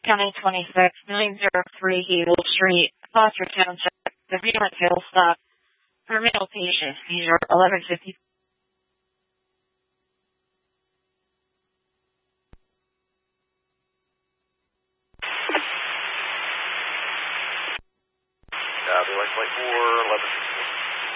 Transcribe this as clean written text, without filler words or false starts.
County 26, 903 Hable Street, Foster Township, the Greenland Hill stop. For male patients, seizure 1150.